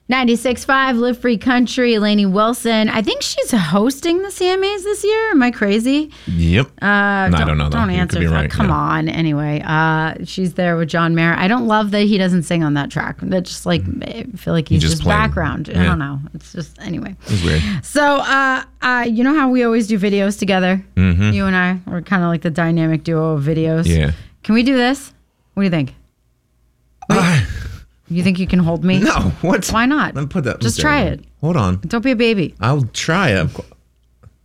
96.5 Live Free Country, Lainey Wilson. I think she's hosting the CMAs this year. Am I crazy? Yep. I don't know. Though. Don't answer. Right. Come on. Anyway, she's there with John Mayer. I don't love that he doesn't sing on that track. That just I feel like he's just background. Yeah. I don't know. It's just, anyway. It's weird. So, you know how we always do videos together? Mm-hmm. You and I. We're kind of like the dynamic duo of videos. Yeah. Can we do this? What do you think? You think you can hold me? No. What? Why not? Let me put that. Just try it. Hold on. Don't be a baby. I'll try it.